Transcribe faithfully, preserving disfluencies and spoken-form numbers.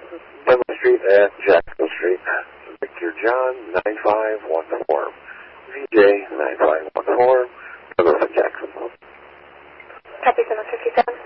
Dunlop Street at Jacksonville Street. Victor John, nine five one four. V J, nine five one four. Douglas at Jacksonville. Copy, seven fifty-seven.